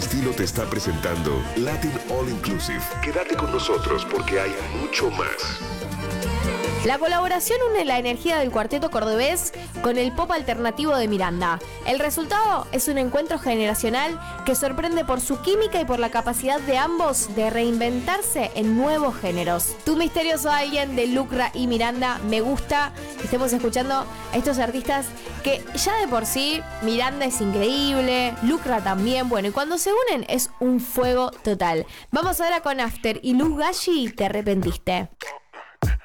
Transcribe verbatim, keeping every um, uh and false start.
Stilo te está presentando Latin All Inclusive. Quédate con nosotros porque hay mucho más. La colaboración une la energía del cuarteto cordobés con el pop alternativo de Miranda. El resultado es un encuentro generacional que sorprende por su química y por la capacidad de ambos de reinventarse en nuevos géneros. Tu misterioso alguien de Lucra y Miranda, me gusta que estemos escuchando a estos artistas que ya de por sí Miranda es increíble, Lucra también, bueno, y cuando se unen es un fuego total. Vamos ahora con After y Luz Galli, Te arrepentiste.